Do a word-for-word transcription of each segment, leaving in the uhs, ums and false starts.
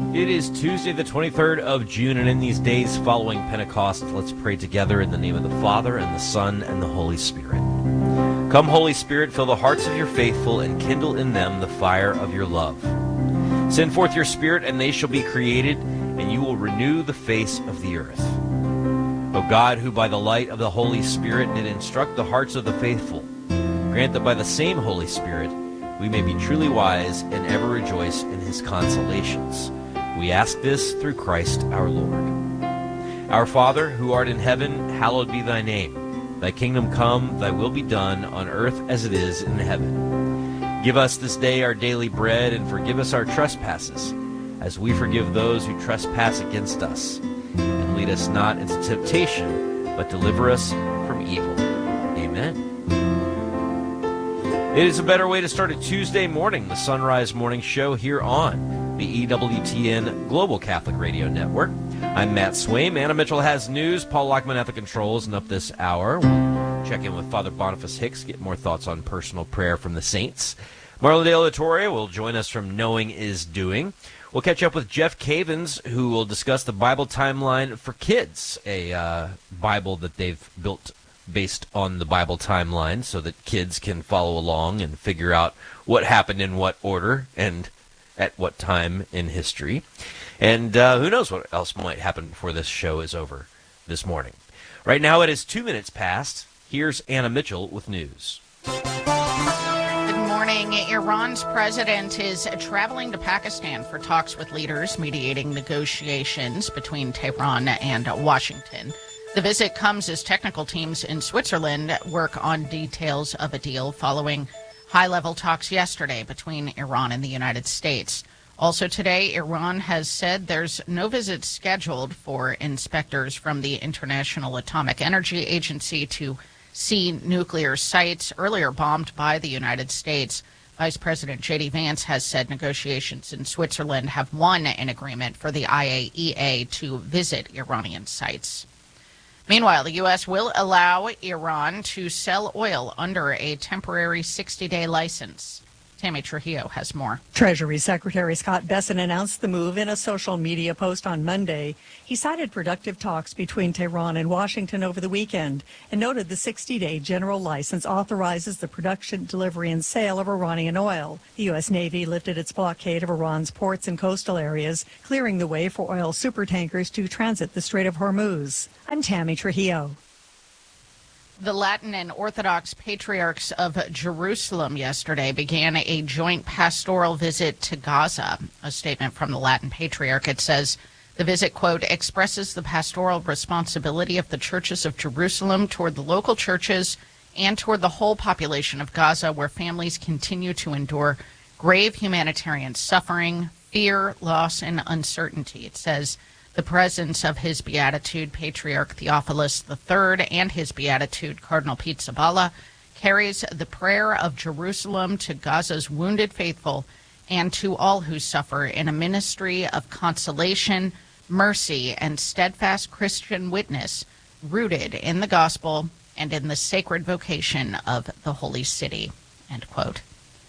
It is Tuesday, the twenty-third of June, and in these days following Pentecost, let's pray together in the name of the Father, and the Son, and the Holy Spirit. Come, Holy Spirit, fill the hearts of your faithful, and kindle in them the fire of your love. Send forth your Spirit, and they shall be created, and you will renew the face of the earth. O God, who by the light of the Holy Spirit did instruct the hearts of the faithful, grant that by the same Holy Spirit we may be truly wise and ever rejoice in his consolations. We ask this through Christ our Lord. Our Father, who art in heaven, hallowed be thy name. Thy kingdom come, thy will be done, on earth as it is in heaven. Give us this day our daily bread, and forgive us our trespasses, as we forgive those who trespass against us. And lead us not into temptation, but deliver us from evil. Amen. It is a better way to start a Tuesday morning, the Sunrise Morning Show here on the E W T N Global Catholic Radio Network. I'm Matt Swaim. Anna Mitchell has news. Paul Lockman at the controls, and up this hour, we'll check in with Father Boniface Hicks, get more thoughts on personal prayer from the saints. Marla De La Torre will join us from Knowing is Doing. We'll catch up with Jeff Cavins, who will discuss the Bible Timeline for Kids, a uh, Bible that they've built based on the Bible timeline so that kids can follow along and figure out what happened in what order and at what time in history. And uh, who knows what else might happen before this show is over this morning. Right now it is two minutes past. Here's Anna Mitchell with news. Good morning. Iran's president is traveling to Pakistan for talks with leaders mediating negotiations between Tehran and Washington. The visit comes as technical teams in Switzerland work on details of a deal following high-level talks yesterday between Iran and the United States. Also today, Iran has said there's no visit scheduled for inspectors from the International Atomic Energy Agency to see nuclear sites earlier bombed by the United States. Vice President J D Vance has said negotiations in Switzerland have won an agreement for the I A E A to visit Iranian sites. Meanwhile, the U S will allow Iran to sell oil under a temporary sixty-day license. Tammy Trujillo has more. Treasury Secretary Scott Bessent announced the move in a social media post on Monday. He cited productive talks between Tehran and Washington over the weekend and noted the sixty-day general license authorizes the production, delivery, and sale of Iranian oil. The U S Navy lifted its blockade of Iran's ports and coastal areas, clearing the way for oil supertankers to transit the Strait of Hormuz. I'm Tammy Trujillo. The Latin and Orthodox Patriarchs of Jerusalem yesterday began a joint pastoral visit to Gaza. A statement from the Latin Patriarchate says the visit, quote, expresses the pastoral responsibility of the churches of Jerusalem toward the local churches and toward the whole population of Gaza, where families continue to endure grave humanitarian suffering, fear, loss, and uncertainty. It says the presence of His Beatitude Patriarch Theophilus the Third and His Beatitude Cardinal Pete Zabala carries the prayer of Jerusalem to Gaza's wounded faithful and to all who suffer in a ministry of consolation, mercy, and steadfast Christian witness rooted in the gospel and in the sacred vocation of the Holy City, end quote.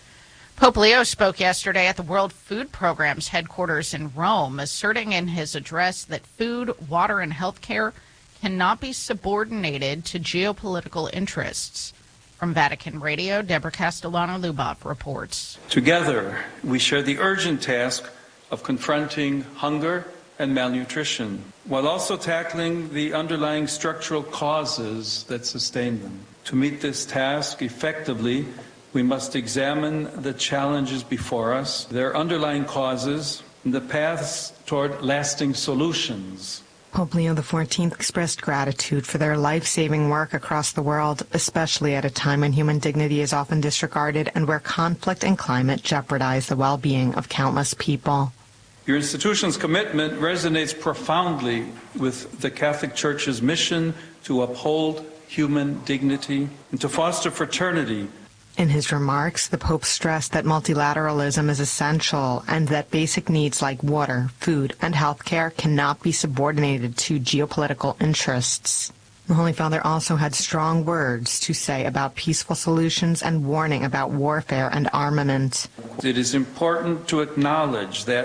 Pope Leo spoke yesterday at the World Food Program's headquarters in Rome, asserting in his address that food, water, and health care cannot be subordinated to geopolitical interests. From Vatican Radio, Deborah Castellano-Lubov reports. Together, we share the urgent task of confronting hunger and malnutrition, while also tackling the underlying structural causes that sustain them. To meet this task effectively, we must examine the challenges before us, their underlying causes, and the paths toward lasting solutions. Pope Leo the fourteenth expressed gratitude for their life-saving work across the world, especially at a time when human dignity is often disregarded and where conflict and climate jeopardize the well-being of countless people. Your institution's commitment resonates profoundly with the Catholic Church's mission to uphold human dignity and to foster fraternity. In his remarks, the Pope stressed that multilateralism is essential and that basic needs like water, food, and health care cannot be subordinated to geopolitical interests. The Holy Father also had strong words to say about peaceful solutions and warning about warfare and armament. It is important to acknowledge that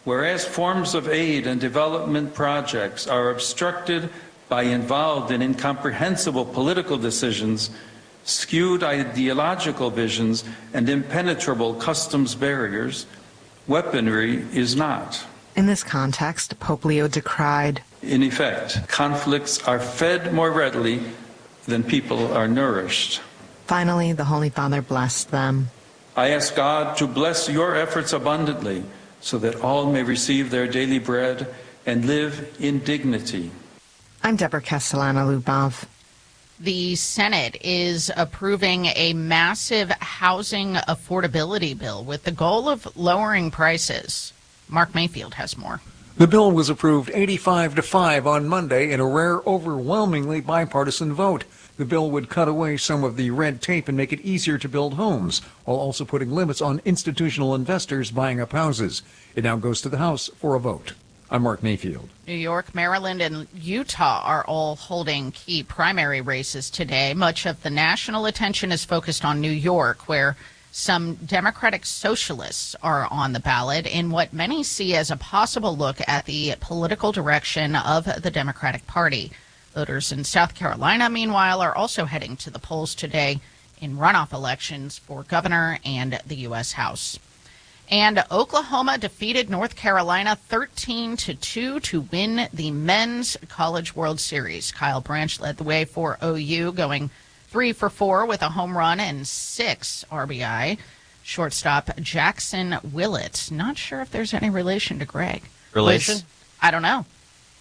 Whereas forms of aid and development projects are obstructed by involved and incomprehensible political decisions, skewed ideological visions, and impenetrable customs barriers, weaponry is not. In this context, Pope Leo decried, In effect, conflicts are fed more readily than people are nourished. Finally, the Holy Father blessed them. I ask God to bless your efforts abundantly so that all may receive their daily bread and live in dignity. I'm Deborah Castellano-Lubov. The Senate is approving a massive housing affordability bill with the goal of lowering prices. Mark Mayfield has more. The bill was approved eighty-five to five on Monday in a rare, overwhelmingly bipartisan vote. The bill would cut away some of the red tape and make it easier to build homes, while also putting limits on institutional investors buying up houses. It now goes to the House for a vote. I'm Mark Mayfield. New York, Maryland, and Utah are all holding key primary races today. Much of the national attention is focused on New York, where some Democratic socialists are on the ballot in what many see as a possible look at the political direction of the Democratic Party. Voters in South Carolina, meanwhile, are also heading to the polls today in runoff elections for governor and the U S House. And Oklahoma defeated North Carolina thirteen to two to win the Men's College World Series. Kyle Branch led the way for O U, going three for four with a home run and six R B I. Shortstop Jackson Willett, not sure if there's any relation to Greg. Relation? Was, I don't know.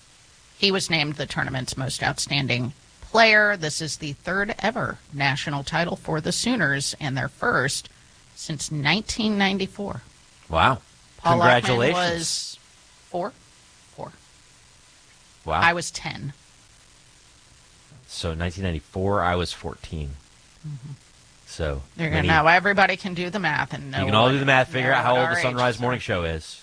He was named the tournament's most outstanding player. This is the third ever national title for the Sooners and their first since nineteen ninety-four. Wow. Paul Congratulations. Lockman was four? Four. Wow. I was ten. So nineteen ninety-four, I was fourteen. Mm-hmm. So You're many- gonna know. Everybody can do the math and know. you can all what- do the math, figure know out how what old our the Sunrise ages Morning are. Show is.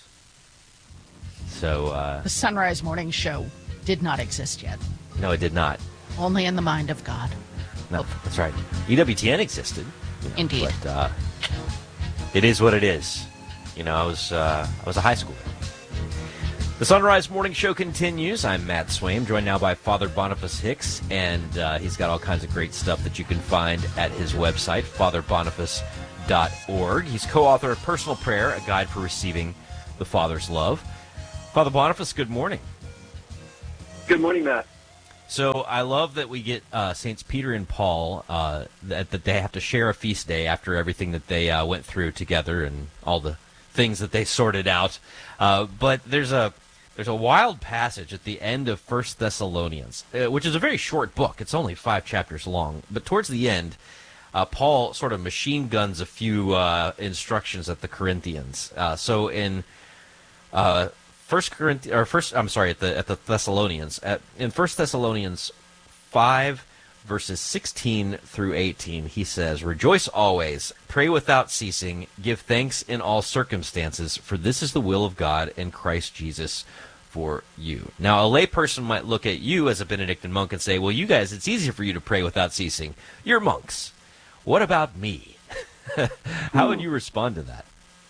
So, uh, The Sunrise Morning Show did not exist yet. no, it did not. Only in the mind of God. No, that's right. E W T N existed. you know, Indeed. But uh, it is what it is. You know, I was uh, I was a high schooler. The Sunrise Morning Show continues. I'm Matt Swaim, joined now by Father Boniface Hicks, and uh, he's got all kinds of great stuff that you can find at his website, father boniface dot org. He's co-author of Personal Prayer, a guide for receiving the Father's love. Father Boniface, good morning. Good morning, Matt. So I love that we get uh, Saints Peter and Paul, uh, that, that they have to share a feast day after everything that they uh, went through together and all the things that they sorted out. Uh, but there's a there's a wild passage at the end of First Thessalonians, uh, which is a very short book. It's only five chapters long. But towards the end, uh, Paul sort of machine guns a few uh, instructions at the Corinthians. Uh, so in uh, First Corinthians, or first, I'm sorry, at the at the Thessalonians, at, in First Thessalonians five, verses sixteen through eighteen, he says, "Rejoice always, pray without ceasing, give thanks in all circumstances, for this is the will of God in Christ Jesus for you." Now, a layperson might look at you as a Benedictine monk and say, "Well, you guys, it's easy for you to pray without ceasing. You're monks. What about me?" How would you respond to that?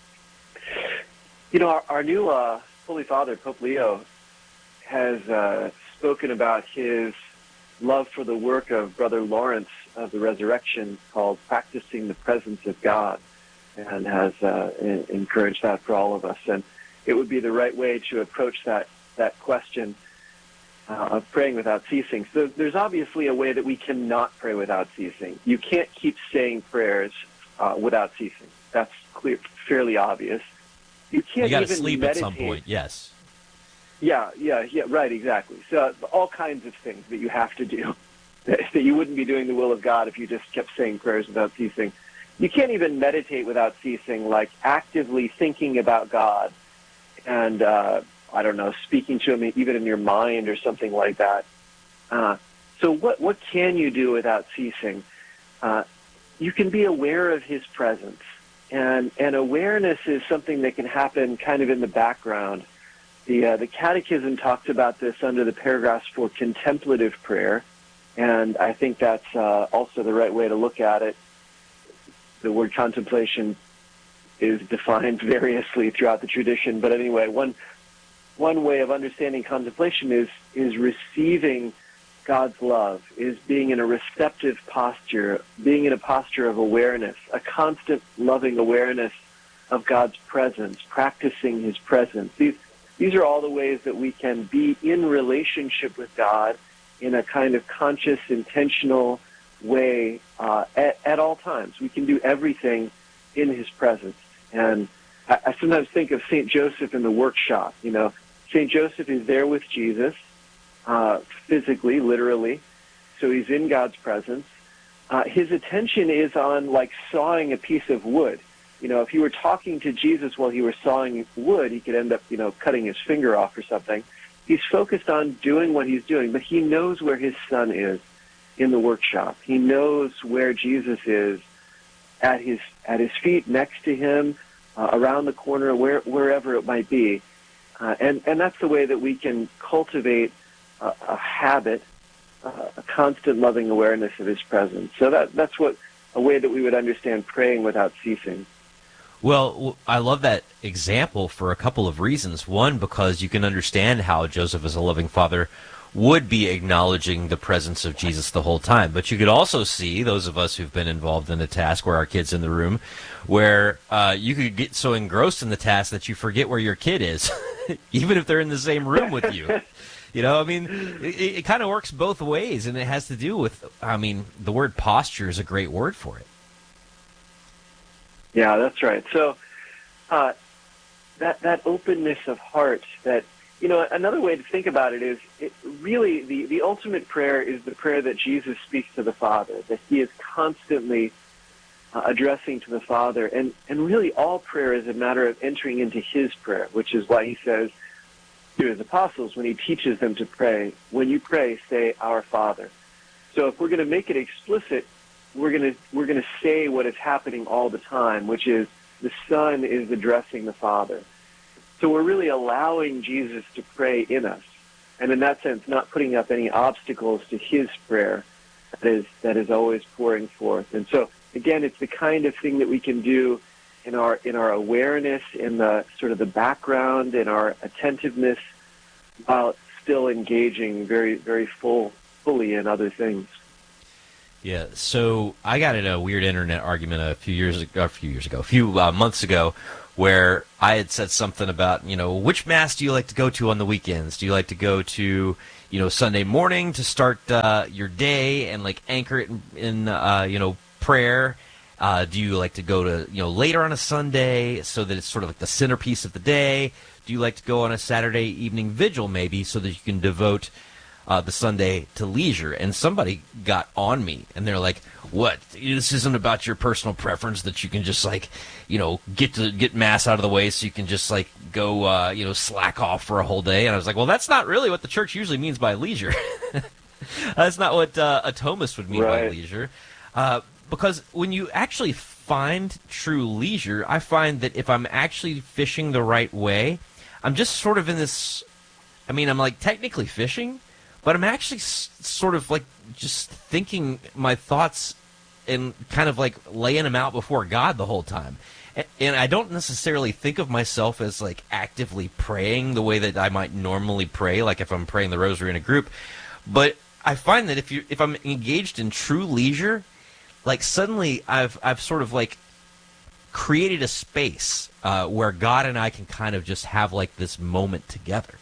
You know, our, our new uh, Holy Father, Pope Leo, has uh, spoken about his love for the work of Brother Lawrence of the Resurrection called Practicing the Presence of God, and has uh, in- encouraged that for all of us. And it would be the right way to approach that, that question uh, of praying without ceasing. So there's obviously a way that we cannot pray without ceasing. You can't keep saying prayers uh, without ceasing. That's clear, fairly obvious. You can't You got to even sleep meditate. at some point, yes. Yeah, yeah, yeah, right, exactly. So uh, all kinds of things that you have to do, that, that you wouldn't be doing the will of God if you just kept saying prayers without ceasing. You can't even meditate without ceasing, like actively thinking about God and, uh, I don't know, speaking to Him even in your mind or something like that. Uh, so what, what can you do without ceasing? Uh, you can be aware of His presence. And, and awareness is something that can happen kind of in the background. The uh, the Catechism talks about this under the paragraphs for contemplative prayer, and I think that's uh, also the right way to look at it. The word contemplation is defined variously throughout the tradition. But anyway, one one way of understanding contemplation is is receiving God's love, is being in a receptive posture, being in a posture of awareness, a constant loving awareness of God's presence, practicing his presence. These these are all the ways that we can be in relationship with God in a kind of conscious, intentional way uh, at, at all times. We can do everything in his presence. And I, I sometimes think of Saint Joseph in the workshop. You know, Saint Joseph is there with Jesus, uh, physically, literally, so he's in God's presence. Uh, his attention is on, like, sawing a piece of wood. You know, if you were talking to Jesus while he were sawing wood, he could end up, you know, cutting his finger off or something. He's focused on doing what he's doing, but he knows where his son is in the workshop. He knows where Jesus is at his at his feet, next to him, uh, around the corner, where, wherever it might be. Uh, and, and that's the way that we can cultivate a, a habit, uh, a constant loving awareness of his presence. So that that's what a way that we would understand praying without ceasing. Well, I love that example for a couple of reasons. One, because you can understand how Joseph, as a loving father, would be acknowledging the presence of Jesus the whole time. But you could also see, those of us who've been involved in a task where our kid's in the room, where uh, you could get so engrossed in the task that you forget where your kid is, even if they're in the same room with you. You know, I mean, it, it kind of works both ways, and it has to do with, I mean, the word posture is a great word for it. Yeah, that's right. So uh, that that openness of heart, that, you know, another way to think about it is, it really the, the ultimate prayer is the prayer that Jesus speaks to the Father, that he is constantly uh, addressing to the Father. And, and really all prayer is a matter of entering into his prayer, which is why he says to his apostles, when he teaches them to pray, when you pray, say, Our Father. So if we're going to make it explicit, we're going to we're going to say what is happening all the time, which is the Son is addressing the Father. So we're really allowing Jesus to pray in us, and in that sense, not putting up any obstacles to his prayer that is that is always pouring forth. And so, again, it's the kind of thing that we can do in our in our awareness, in the sort of the background, in our attentiveness, while still engaging very very full fully in other things. Yeah, so I got in a weird internet argument a few years ago, a few years ago, a few uh, months ago, where I had said something about, you know, which mass do you like to go to on the weekends? Do you like to go to, you know, Sunday morning to start uh, your day and, like, anchor it in, in uh, you know, prayer? Uh, do you like to go to, you know, later on a Sunday so that it's sort of like the centerpiece of the day? Do you like to go on a Saturday evening vigil maybe so that you can devote Uh, the Sunday to leisure? And somebody got on me, and they're like, what, this isn't about your personal preference that you can just, like, you know, get to get mass out of the way so you can just, like, go, uh, you know, slack off for a whole day? And I was like, well, that's not really what the church usually means by leisure. That's not what uh, a Thomist would mean right. by leisure. Uh, because when you actually find true leisure, I find that if I'm actually fishing the right way, I'm just sort of in this, I mean, I'm, like, technically fishing, but I'm actually s- sort of, like, just thinking my thoughts and kind of, like, laying them out before God the whole time. And, and I don't necessarily think of myself as, like, actively praying the way that I might normally pray, like if I'm praying the rosary in a group. But I find that if you if I'm engaged in true leisure, like, suddenly I've I've sort of, like, created a space uh, where God and I can kind of just have, like, this moment together.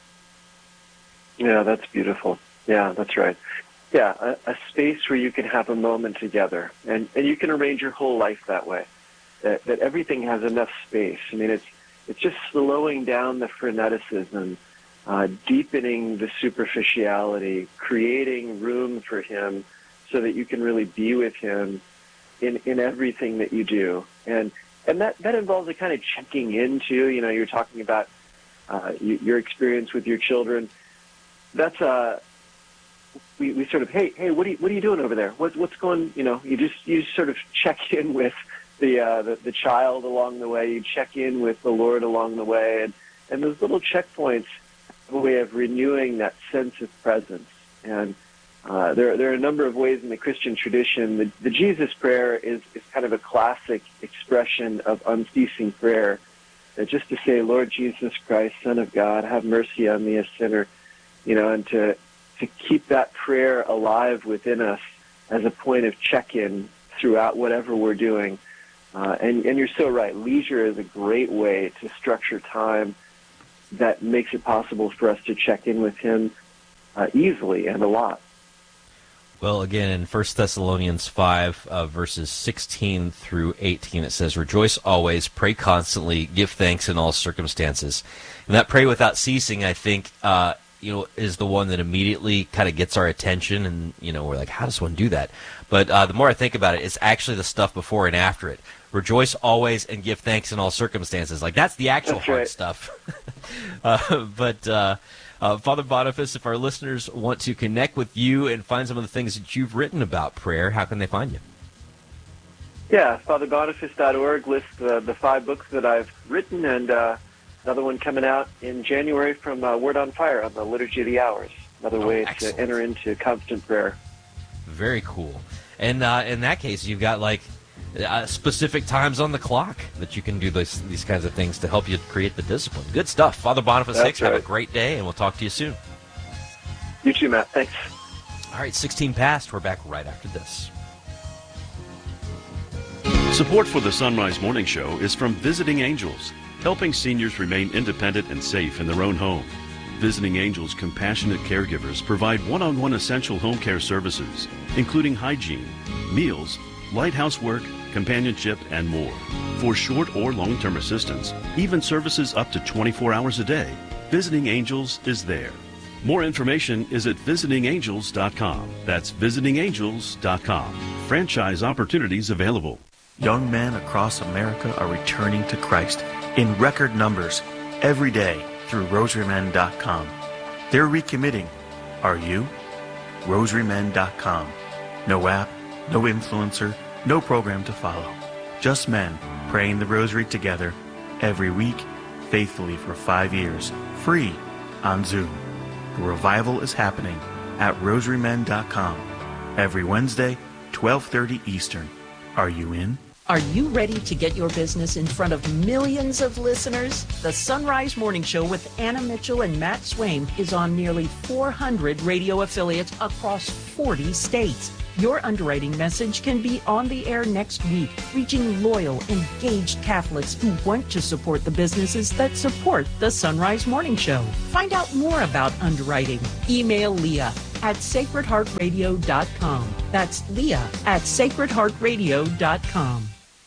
Yeah, that's beautiful. Yeah, that's right. Yeah, a, a space where you can have a moment together, and, and you can arrange your whole life that way, that, that everything has enough space. I mean, it's it's just slowing down the freneticism, uh, deepening the superficiality, creating room for him so that you can really be with him in, in everything that you do. And and that, that involves a kind of checking in, too. You know, you're talking about uh, you, your experience with your children. That's uh, we, we sort of, hey, hey, what are you, what are you doing over there? What, what's going, you know, you just, you just sort of check in with the, uh, the, the child along the way. You check in with the Lord along the way. And, and those little checkpoints have a way of renewing that sense of presence. And Uh, there, there are a number of ways in the Christian tradition. The, the Jesus prayer is, is kind of a classic expression of unceasing prayer. Uh, just to say, Lord Jesus Christ, Son of God, have mercy on me, a sinner, you know, and to to keep that prayer alive within us as a point of check-in throughout whatever we're doing. Uh, and, and you're so right. Leisure is a great way to structure time that makes it possible for us to check in with him uh, easily and a lot. Well, again, in First Thessalonians five, uh, verses sixteen through eighteen, it says, "Rejoice always, pray constantly, give thanks in all circumstances." And that pray without ceasing, I think, uh, you know, is the one that immediately kind of gets our attention. And, you know, we're like, how does one do that? But uh, the more I think about it, it's actually the stuff before and after it. Rejoice always and give thanks in all circumstances. Like, that's the actual that's hard right. stuff. uh, but... Uh, Uh, Father Boniface, if our listeners want to connect with you and find some of the things that you've written about prayer, how can they find you? Yeah, father boniface dot org lists uh, the five books that I've written, and uh, another one coming out in January from uh, Word on Fire on the Liturgy of the Hours. Another Oh, way excellent. to enter into constant prayer. Very cool. And uh, in that case, you've got like uh, specific times on the clock that you can do this, these kinds of things to help you create the discipline. Good stuff. Father Boniface That's Hicks, have a right. great day, and we'll talk to you soon. You too, Matt. Thanks. All right, sixteen past. We're back right after this. Support for the Sunrise Morning Show is from Visiting Angels, helping seniors remain independent and safe in their own home. Visiting Angels compassionate caregivers provide one-on-one essential home care services, including hygiene, meals, light housework, companionship, and more. For short or long-term assistance, even services up to twenty-four hours a day, Visiting Angels is there. More information is at visiting angels dot com. That's visiting angels dot com. Franchise opportunities available. Young men across America are returning to Christ in record numbers every day through rosary men dot com. They're recommitting. Are you? rosary men dot com. No app, no influencer, no program to follow. Just men praying the rosary together every week, faithfully for five years, free on Zoom. The revival is happening at rosary men dot com every Wednesday, twelve thirty Eastern. Are you in? Are you ready to get your business in front of millions of listeners? The Sunrise Morning Show with Anna Mitchell and Matt Swaim is on nearly four hundred radio affiliates across forty states. Your underwriting message can be on the air next week, reaching loyal, engaged Catholics who want to support the businesses that support the Sunrise Morning Show. Find out more about underwriting. Email Leah at sacred heart radio dot com. That's Leah at sacred heart radio dot com.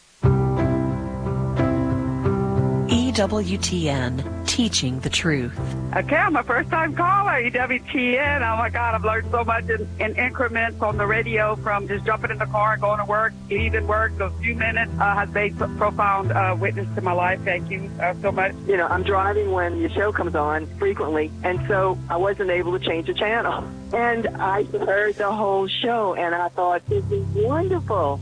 E W T N, teaching the truth. Okay, I'm a first-time caller, E W T N. Oh, my God, I've learned so much in, in increments on the radio, from just jumping in the car and going to work, leaving work. Those few minutes uh, has made a profound uh, witness to my life. Thank you uh, so much. You know, I'm driving when your show comes on frequently, and so I wasn't able to change the channel. And I heard the whole show, and I thought, this is wonderful.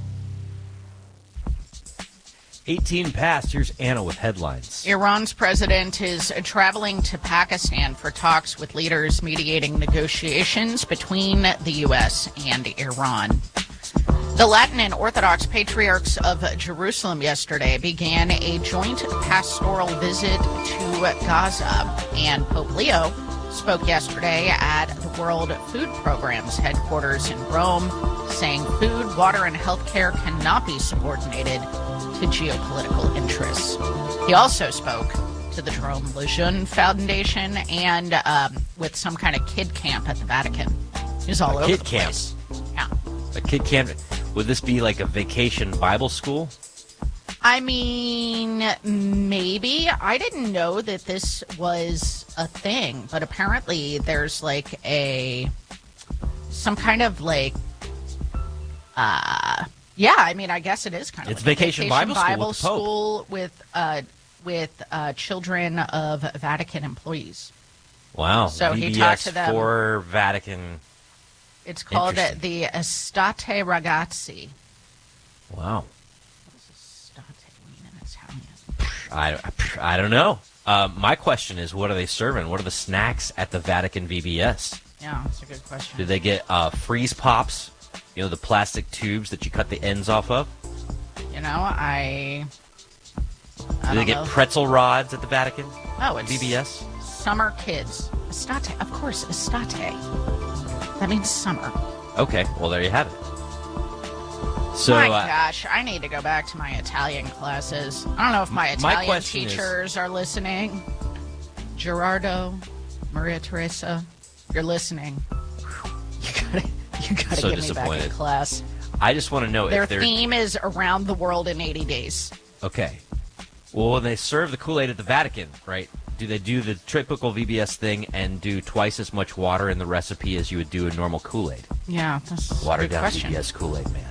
eighteen past. Here's Anna with headlines. Iran's president is traveling to Pakistan for talks with leaders mediating negotiations between the U S and Iran. The Latin and Orthodox Patriarchs of Jerusalem yesterday began a joint pastoral visit to Gaza, and Pope Leo spoke yesterday at the World Food Programme's headquarters in Rome, saying food, water, and health care cannot be subordinated to geopolitical interests. He also spoke to the Jerome Lejeune Foundation and um, with some kind of kid camp at the Vatican. He was all a over kid the camp. place. Yeah. A kid camp. Would this be like a vacation Bible school? I mean, maybe. I didn't know that this was a thing, but apparently there's like a some kind of like uh yeah, I mean, I guess it is kind of It's like vacation a Bible school Bible with the Pope. school with uh with uh children of Vatican employees. Wow. So he V B talked X to them. for Vatican. It's called uh, Interesting. the Estate Ragazzi. Wow. What does estate mean in Italian? I, I don't know. Uh, my question is, what are they serving? What are the snacks at the Vatican V B S? Yeah, that's a good question. Do they get uh, freeze pops? You know, the plastic tubes that you cut the ends off of? You know, I... I Do they get know. pretzel rods at the Vatican? Oh, it's V B S? Summer Kids. Estate. Of course, estate. That means summer. Okay, well, there you have it. So, my uh, gosh, I need to go back to my Italian classes. I don't know if my My Italian question is- teachers are listening. Gerardo, Maria Teresa, you're listening. You gotta, you gotta So get me back disappointed. in class. I just want to know Their if they're... theme is around the world in eighty days. Okay. Well, when they serve the Kool-Aid at the Vatican, right, do they do the typical V B S thing and do twice as much water in the recipe as you would do a normal Kool-Aid? Yeah, that's a Watered good down question. V B S Kool-Aid, man.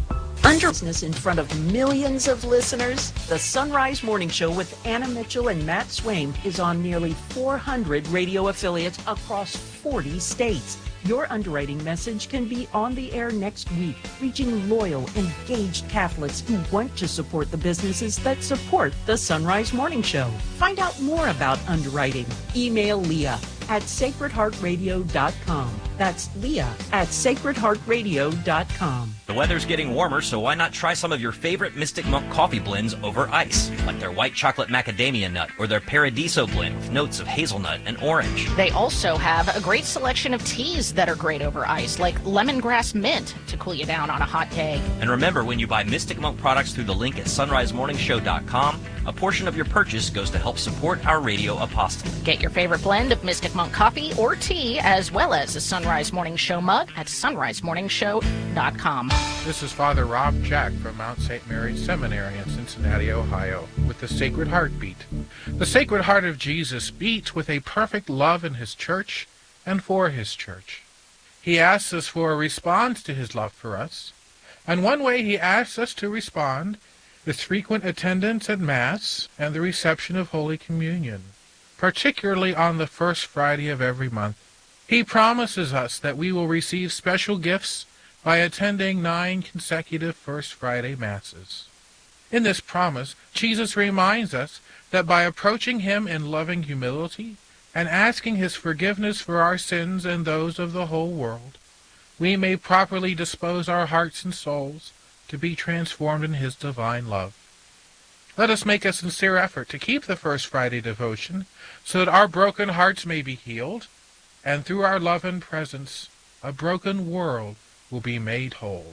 Under business in front of millions of listeners, the Sunrise Morning Show with Anna Mitchell and Matt Swaim is on nearly four hundred radio affiliates across forty states. Your underwriting message can be on the air next week, reaching loyal, engaged Catholics who want to support the businesses that support the Sunrise Morning Show. Find out more about underwriting. Email Leah at sacred heart radio dot com. That's Leah at sacred heart radio dot com. The weather's getting warmer, so why not try some of your favorite Mystic Monk coffee blends over ice, like their white chocolate macadamia nut or their Paradiso blend with notes of hazelnut and orange. They also have a great selection of teas that are great over ice, like lemongrass mint to cool you down on a hot day. And remember, when you buy Mystic Monk products through the link at sunrise morning show dot com, a portion of your purchase goes to help support our radio apostolate. Get your favorite blend of Mystic Monk coffee or tea, as well as a Sunrise Morning Show mug at sunrise morning show dot com. This is Father Rob Jack from Mount Saint Mary's Seminary in Cincinnati, Ohio, with the Sacred Heart Beat. The Sacred Heart of Jesus beats with a perfect love in his church and for his church. He asks us for a response to his love for us, and one way he asks us to respond is frequent attendance at Mass and the reception of Holy Communion, particularly on the first Friday of every month. He promises us that we will receive special gifts by attending nine consecutive First Friday Masses. In this promise, Jesus reminds us that by approaching him in loving humility and asking his forgiveness for our sins and those of the whole world, we may properly dispose our hearts and souls to be transformed in his divine love. Let us make a sincere effort to keep the First Friday devotion so that our broken hearts may be healed, and through our love and presence, a broken world will be made whole.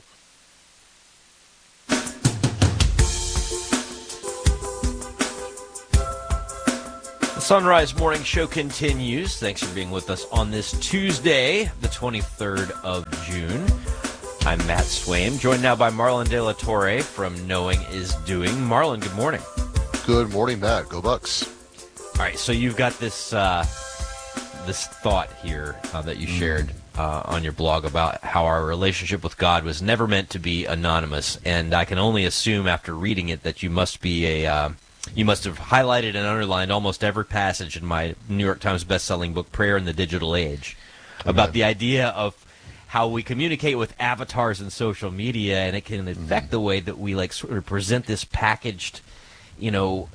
The Sunrise Morning Show continues. Thanks for being with us on this Tuesday, the twenty-third of June. I'm Matt Swaim, joined now by Marlon De La Torre from Knowing is Doing. Marlon, good morning. Good morning, Matt. Go Bucks. All right, so you've got this uh, this thought here uh, that you shared uh, on your blog about how our relationship with God was never meant to be anonymous, and I can only assume after reading it that you must be a uh, you must have highlighted and underlined almost every passage in my New York Times best-selling book, Prayer in the Digital Age, Amen. About the idea of how we communicate with avatars in social media, and it can affect mm. the way that we like sort of present this packaged, you know,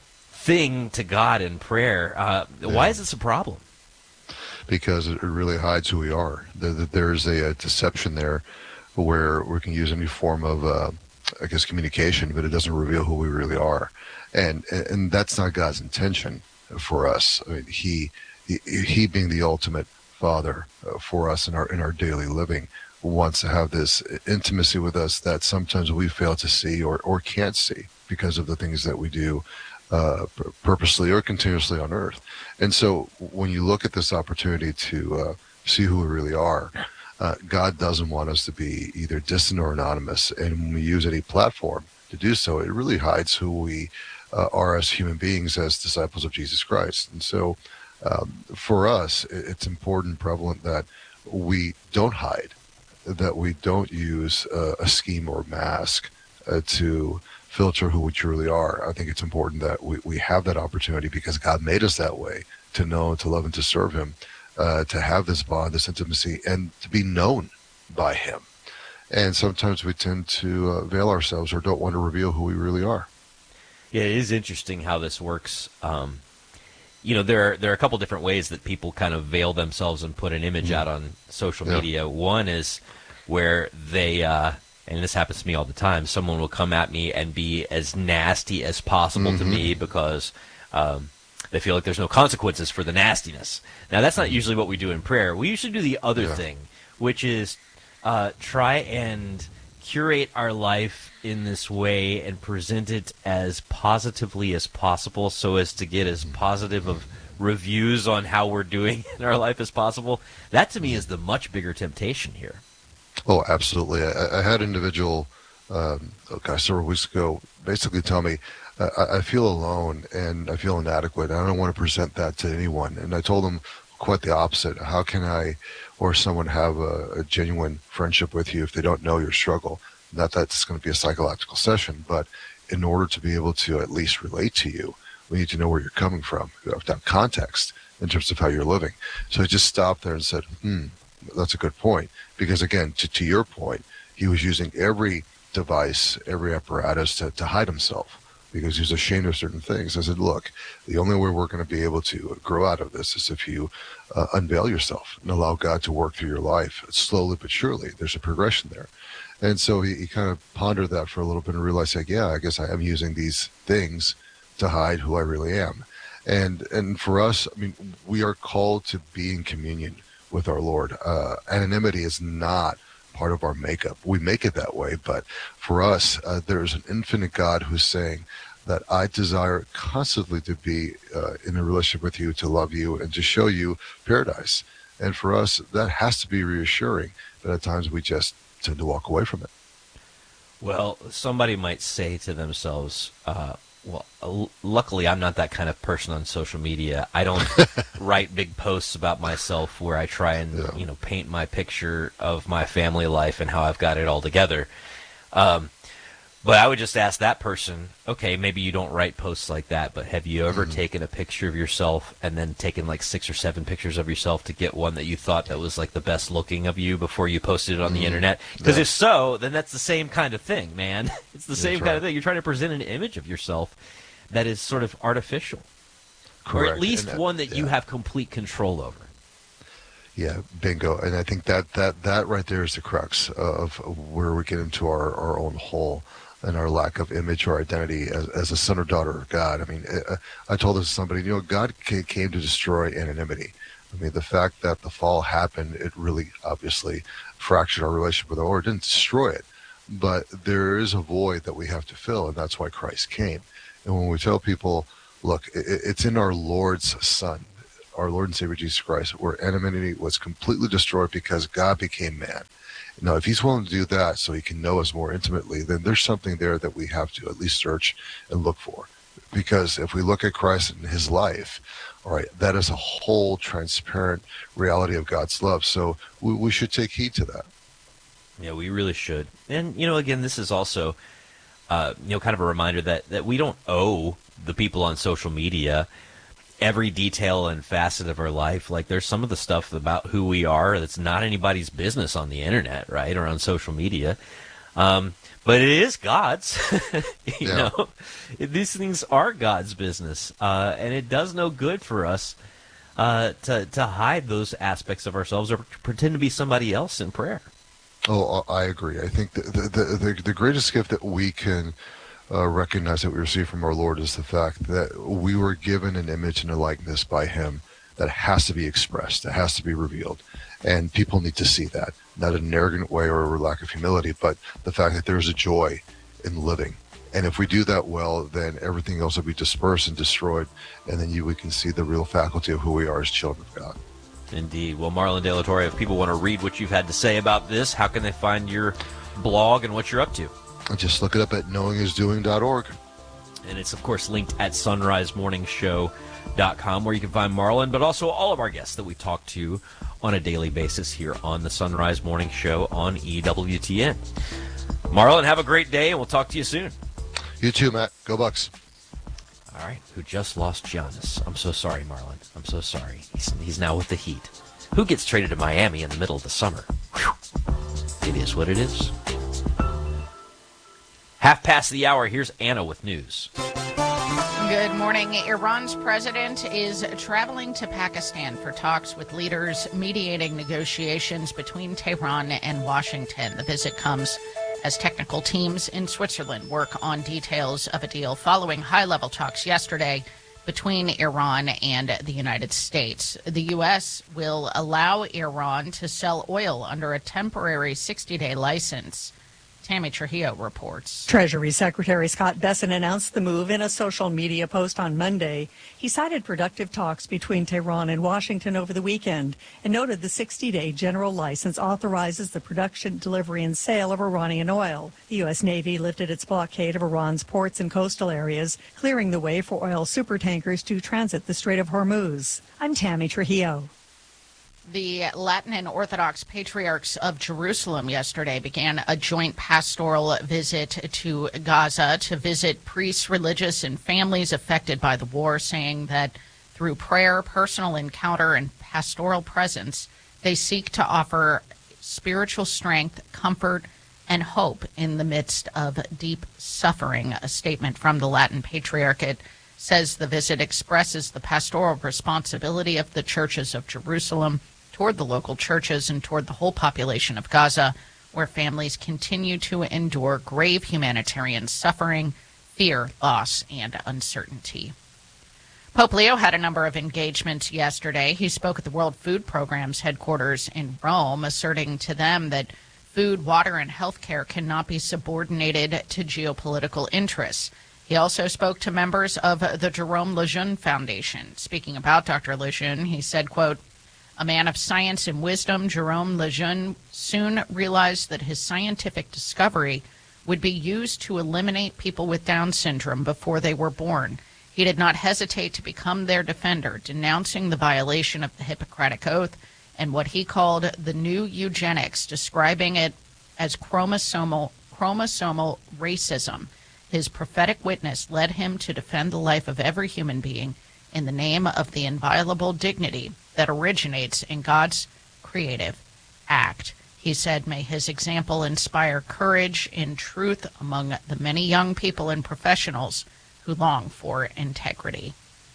thing to God in prayer. Uh, yeah. Why is this a problem? Because it really hides who we are. There's a, a deception there where we can use any form of, uh, I guess, communication, but it doesn't reveal who we really are. And and that's not God's intention for us. I mean, he, he, he being the ultimate Father uh, for us in our in our daily living, wants to have this intimacy with us that sometimes we fail to see or, or can't see because of the things that we do uh, purposely or continuously on earth. And so when you look at this opportunity to uh, see who we really are, uh, God doesn't want us to be either distant or anonymous. And when we use any platform to do so, it really hides who we uh, are as human beings, as disciples of Jesus Christ. And so um, for us, it's important, prevalent that we don't hide, that we don't use uh, a scheme or mask uh, to filter who we truly are. I think it's important that we, we have that opportunity because God made us that way, to know, to love, and to serve him, uh, to have this bond, this intimacy, and to be known by him. And sometimes we tend to uh, veil ourselves or don't want to reveal who we really are. Yeah, it is interesting how this works. Um, you know, there are, there are a couple different ways that people kind of veil themselves and put an image mm-hmm. out on social yeah. media. One is where they, uh, and this happens to me all the time, someone will come at me and be as nasty as possible mm-hmm. to me because um, they feel like there's no consequences for the nastiness. Now, that's not usually what we do in prayer. We usually do the other yeah. thing, which is uh, try and curate our life in this way and present it as positively as possible so as to get as positive of reviews on how we're doing in our life as possible. That, to me, is the much bigger temptation here. Oh, absolutely. I, I had an individual, um, oh gosh, several weeks ago, basically tell me, I, I feel alone and I feel inadequate. I don't want to present that to anyone. And I told them quite the opposite. How can I or someone have a, a genuine friendship with you if they don't know your struggle? Not that it's going to be a psychological session, but in order to be able to at least relate to you, we need to know where you're coming from, without context in terms of how you're living. So I just stopped there and said, hmm, that's a good point. Because again, to, to your point, he was using every device, every apparatus to, to hide himself because he was ashamed of certain things. I said, look, the only way we're going to be able to grow out of this is if you uh, unveil yourself and allow God to work through your life slowly but surely. There's a progression there. And so he, he kind of pondered that for a little bit and realized, like, yeah, I guess I am using these things to hide who I really am. And and for us, I mean, we are called to be in communion with our Lord. Uh, anonymity is not part of our makeup. We make it that way, but for us, uh, there's an infinite God who's saying that I desire constantly to be uh, in a relationship with you, to love you, and to show you paradise. And for us, that has to be reassuring, but at times we just tend to walk away from it. Well, somebody might say to themselves, uh, well, l- luckily I'm not that kind of person on social media. I don't write big posts about myself where I try and, yeah. you know, paint my picture of my family life and how I've got it all together. Um, but I would just ask that person, okay, maybe you don't write posts like that, but have you ever mm-hmm. taken a picture of yourself and then taken like six or seven pictures of yourself to get one that you thought that was like the best looking of you before you posted it on mm-hmm. the internet? Because yeah. if so, then that's the same kind of thing, man. It's the same that's kind right. of thing. You're trying to present an image of yourself that is sort of artificial. Correct. Or at least that, that, one that yeah. you have complete control over. Yeah, bingo. And I think that, that, that right there is the crux of where we get into our, our own hole and our lack of image or identity as, as a son or daughter of God. I mean, I told this to somebody, you know, God came to destroy anonymity. I mean, the fact that the fall happened, it really obviously fractured our relationship with the Lord. It didn't destroy it, but there is a void that we have to fill, and that's why Christ came. And when we tell people, look, it's in our Lord's Son, our Lord and Savior Jesus Christ, where anonymity was completely destroyed because God became man. Now, if he's willing to do that so he can know us more intimately, then there's something there that we have to at least search and look for. Because if we look at Christ and his life, all right, that is a whole transparent reality of God's love. So we, we should take heed to that. Yeah, we really should. And, you know, again, this is also, uh, you know, kind of a reminder that, that we don't owe the people on social media every detail and facet of our life. Like, there's some of the stuff about who we are that's not anybody's business on the internet, right, or on social media. Um, but it is God's. you yeah. know, these things are God's business, uh, and it does no good for us uh, to to hide those aspects of ourselves or pretend to be somebody else in prayer. Oh, I agree. I think the the the, the greatest gift that we can Uh, recognize that we receive from our Lord is the fact that we were given an image and a likeness by him that has to be expressed, that has to be revealed. And people need to see that, not in an arrogant way or a lack of humility, but the fact that there's a joy in living. And if we do that well, then everything else will be dispersed and destroyed, and then you we can see the real faculty of who we are as children of God. Indeed. Well, Marlon De La Torre, if people want to read what you've had to say about this, how can they find your blog and what you're up to? Just look it up at knowing is doing dot org. And it's, of course, linked at sunrise morning show dot com, where you can find Marlon, but also all of our guests that we talk to on a daily basis here on the Sunrise Morning Show on E W T N. Marlon, have a great day, and we'll talk to you soon. You too, Matt. Go Bucks. All right. Who just lost Giannis. I'm so sorry, Marlon. I'm so sorry. He's, he's now with the Heat. Who gets traded to Miami in the middle of the summer? Whew. It is what it is. Half past the hour, here's Anna with news. Good morning. Iran's president is traveling to Pakistan for talks with leaders mediating negotiations between Tehran and Washington. The visit comes as technical teams in Switzerland work on details of a deal following high-level talks yesterday between Iran and the United States. The U S will allow Iran to sell oil under a temporary sixty-day license. Tammy Trujillo reports. Treasury Secretary Scott Bessent announced the move in a social media post on Monday. He cited productive talks between Tehran and Washington over the weekend and noted the sixty-day general license authorizes the production, delivery, and sale of Iranian oil. The U S Navy lifted its blockade of Iran's ports and coastal areas, clearing the way for oil supertankers to transit the Strait of Hormuz. I'm Tammy Trujillo. The Latin and Orthodox Patriarchs of Jerusalem yesterday began a joint pastoral visit to Gaza to visit priests, religious, and families affected by the war, saying that through prayer, personal encounter, and pastoral presence, they seek to offer spiritual strength, comfort, and hope in the midst of deep suffering. A statement from the Latin Patriarchate says the visit expresses the pastoral responsibility of the churches of Jerusalem toward the local churches and toward the whole population of Gaza, where families continue to endure grave humanitarian suffering, fear, loss, and uncertainty. Pope Leo had a number of engagements yesterday. He spoke at the World Food Programme's headquarters in Rome, asserting to them that food, water, and health care cannot be subordinated to geopolitical interests. He also spoke to members of the Jerome Lejeune Foundation. Speaking about Doctor Lejeune, he said, quote, "A man of science and wisdom, Jerome Lejeune soon realized that his scientific discovery would be used to eliminate people with Down syndrome before they were born. He did not hesitate to become their defender, denouncing the violation of the Hippocratic Oath and what he called the new eugenics, describing it as chromosomal, chromosomal racism. His prophetic witness led him to defend the life of every human being in the name of the inviolable dignity that originates in God's creative act." He said, "May his example inspire courage in truth among the many young people and professionals who long for integrity."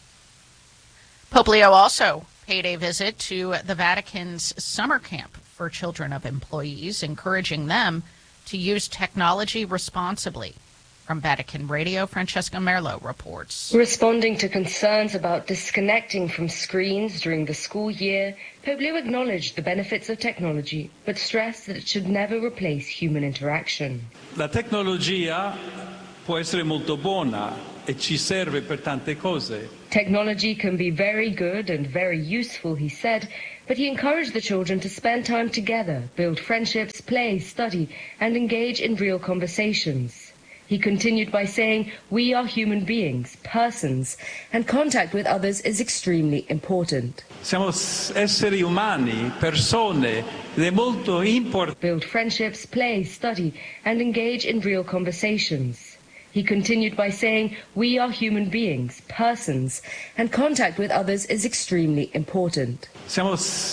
Pope Leo also paid a visit to the Vatican's summer camp for children of employees, encouraging them to use technology responsibly. From Vatican Radio, Francesca Merlo reports. Responding to concerns about disconnecting from screens during the school year, Pope Leo acknowledged the benefits of technology, but stressed that it should never replace human interaction. La tecnologia può essere molto buona e ci serve per tante cose. Technology can be very good and very useful, he said, but he encouraged the children to spend time together, build friendships, play, study, and engage in real conversations. He continued by saying, "We are human beings, persons, and contact with others is extremely important." Siamo esseri umani, persone, ed è molto importante. Build friendships, play, study, and engage in real conversations. He continued by saying, "We are human beings, persons, and contact with others is extremely important." Siamo